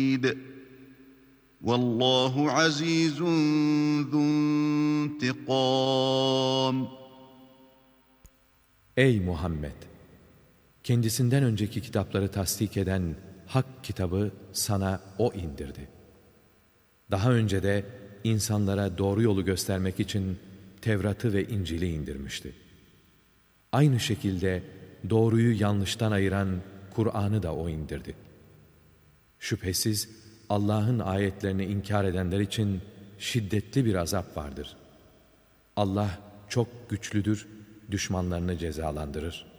وَاللّٰهُ عَز۪يزٌ ذُو انْتِقَامٍ. Ey Muhammed! Kendisinden önceki kitapları tasdik eden hak kitabı sana O indirdi. Daha önce de insanlara doğru yolu göstermek için Tevrat'ı ve İncil'i indirmişti. Aynı şekilde doğruyu yanlıştan ayıran Kur'an'ı da O indirdi. Şüphesiz Allah'ın ayetlerini inkar edenler için şiddetli bir azap vardır. Allah çok güçlüdür, düşmanlarını cezalandırır.